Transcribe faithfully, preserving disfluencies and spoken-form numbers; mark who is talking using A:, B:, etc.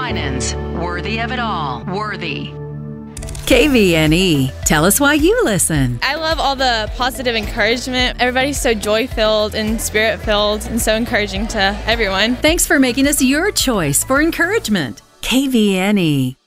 A: Winans. Worthy of it all. Worthy.
B: K V N E. Tell us why you listen.
C: I love all the positive encouragement. Everybody's so joy-filled and spirit-filled and so encouraging to everyone.
B: Thanks for making us your choice for encouragement. K V N E.